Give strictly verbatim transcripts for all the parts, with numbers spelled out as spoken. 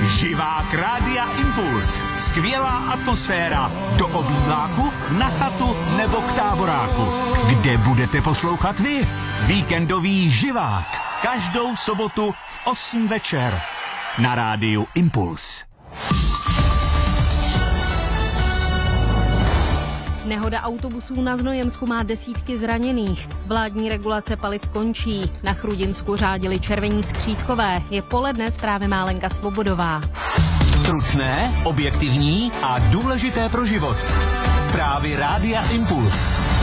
Živák Rádia Impuls. Skvělá atmosféra. Do obýváku, na chatu nebo k táboráku. Kde budete poslouchat vy? Víkendový živák. Každou sobotu v osm večer. Na Rádiu Impuls. Nehoda autobusů na Znojemsku má desítky zraněných. Vládní regulace paliv končí. Na Chrudinsku řádili červení skřítkové. Je poledne, zprávy má Lenka Svobodová. Stručné, objektivní a důležité pro život. Zprávy Rádia Impuls.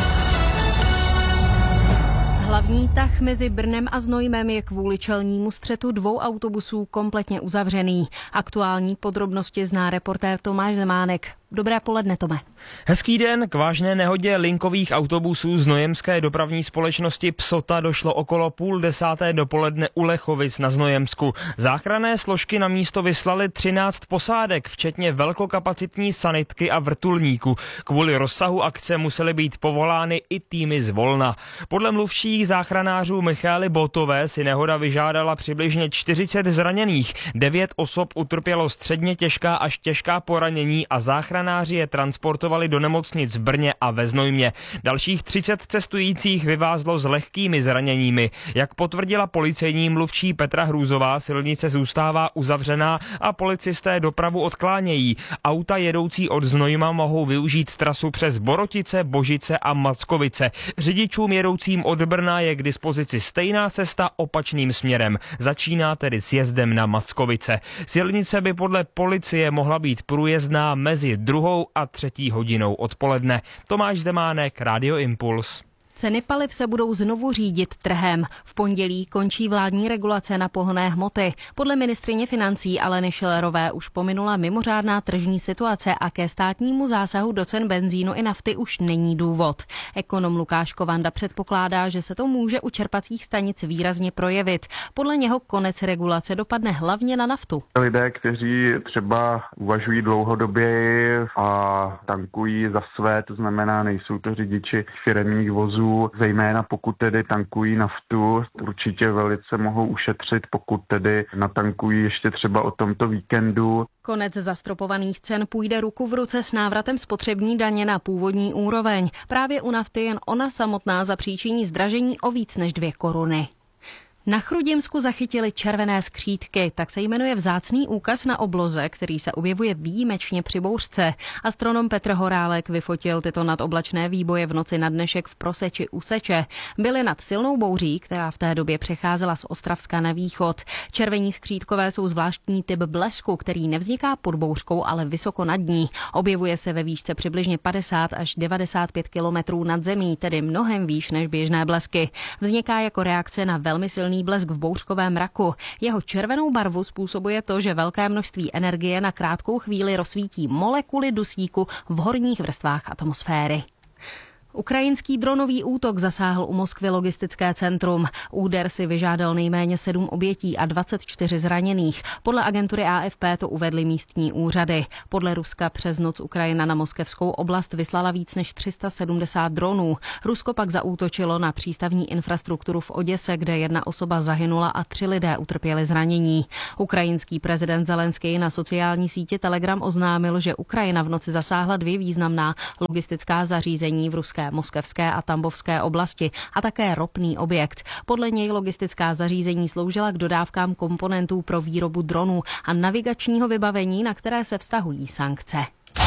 Hlavní tah mezi Brnem a Znojmem je kvůli čelnímu střetu dvou autobusů kompletně uzavřený. Aktuální podrobnosti zná reportér Tomáš Zemánek. Dobré poledne, Tome. Hezký den. K vážné nehodě linkových autobusů znojemské dopravní společnosti Psota došlo okolo půl desáté dopoledne u Lechovic na Znojemsku. Záchranné složky na místo vyslaly třináct posádek, včetně velkokapacitní sanitky a vrtulníku. Kvůli rozsahu akce musely být povolány i týmy z Volna. Podle mluvčích záchranářů Michaely Botové si nehoda vyžádala přibližně čtyřicet zraněných. Devět osob utrpělo středně těžká až těžká poranění a záchranáři je transportovali do nemocnic v Brně a ve Znojmě. Dalších třicet cestujících vyvázlo s lehkými zraněními. Jak potvrdila policejní mluvčí Petra Hrůzová, silnice zůstává uzavřená a policisté dopravu odklánějí. Auta jedoucí od Znojma mohou využít trasu přes Borotice, Božice a Mackovice. Řidičům jedoucím od Brna je k dispozici stejná cesta opačným směrem. Začíná tedy sjezdem na Mackovice. Silnice by podle policie mohla být průjezdná mezi druhou a třetí hodinou odpoledne. Tomáš Zemánek, Rádio Impuls. Ceny paliv se budou znovu řídit trhem. V pondělí končí vládní regulace na pohonné hmoty. Podle ministryně financí Aleny Schillerové už pominula mimořádná tržní situace a ke státnímu zásahu do cen benzínu i nafty už není důvod. Ekonom Lukáš Kovanda předpokládá, že se to může u čerpacích stanic výrazně projevit. Podle něho konec regulace dopadne hlavně na naftu. Lidé, kteří třeba uvažují dlouhodobě a tankují za své, to znamená, nejsou to řidiči firemních vozů, zejména pokud tedy tankují naftu, určitě velice mohou ušetřit, pokud tedy natankují ještě třeba o tomto víkendu. Konec zastropovaných cen půjde ruku v ruce s návratem spotřební daně na původní úroveň. Právě u nafty jen ona samotná zapříčiní zdražení o víc než dvě koruny. Na Chrudimsku zachytili červené skřítky, tak se jmenuje vzácný úkaz na obloze, který se objevuje výjimečně při bouřce. Astronom Petr Horálek vyfotil tyto nadoblačné výboje v noci na dnešek v Proseči u Seče. Byly nad silnou bouří, která v té době přecházela z Ostravska na východ. Červení skřítkové jsou zvláštní typ blesku, který nevzniká pod bouřkou, ale vysoko nad ní. Objevuje se ve výšce přibližně padesát až devadesát pět kilometrů nad zemí, tedy mnohem výš než běžné blesky. Vzniká jako reakce na velmi silný blesk v bouřkovém mraku. Jeho červenou barvu způsobuje to, že velké množství energie na krátkou chvíli rozsvítí molekuly dusíku v horních vrstvách atmosféry. Ukrajinský dronový útok zasáhl u Moskvy logistické centrum. Úder si vyžádal nejméně sedm obětí a dvacet čtyři zraněných. Podle agentury A F P to uvedly místní úřady. Podle Ruska přes noc Ukrajina na moskevskou oblast vyslala víc než tři sta sedmdesát dronů. Rusko pak zaútočilo na přístavní infrastrukturu v Oděse, kde jedna osoba zahynula a tři lidé utrpěli zranění. Ukrajinský prezident Zelenský na sociální síti Telegram oznámil, že Ukrajina v noci zasáhla dvě významná logistická zařízení v ruské moskevské a tambovské oblasti a také ropný objekt. Podle něj logistická zařízení sloužila k dodávkám komponentů pro výrobu dronů a navigačního vybavení, na které se vztahují sankce.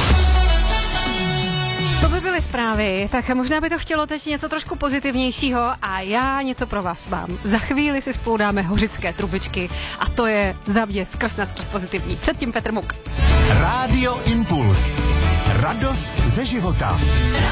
To by byly zprávy, tak možná by to chtělo teď něco trošku pozitivnějšího a já něco pro vás mám. Za chvíli si spolu dáme hořické trubičky a to je za mě skrz na skrz pozitivní. Předtím Petr Muk. Rádio Impuls. Radost ze života.